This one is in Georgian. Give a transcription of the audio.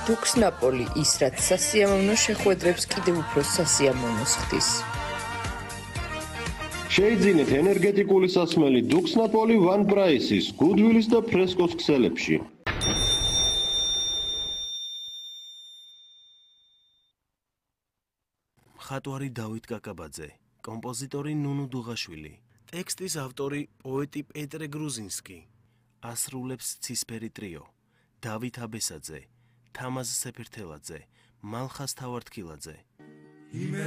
დუქს ნაპოლი ის რაც სასიამოვნო შეხვედრებს კიდევ უფრო სასიამოვნოს ხდის. შეიძინეთ ენერგეტიკული სასმელი დუქს ნაპოლი ვან პრაისის, გუდვილის და ფრესკოს ქსელებში. მხატვარი დავით კაკაბაძე, კომპოზიტორი ნუნუ დუღაშვილი, ტექსტის ავტორი პოეტი პეტრე გრუზინსკი, ასრულებს ცისფერი ტრიო, დავით აბესაძე, თამაზ სეფირთელაძე, მალხას თავართქილაძე.